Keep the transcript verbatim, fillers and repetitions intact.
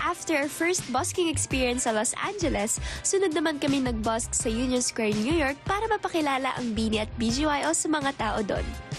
After our first busking experience sa Los Angeles, sunod naman kami nag-busk sa Union Square, New York para mapakilala ang Beanie at B G Y O sa mga tao doon.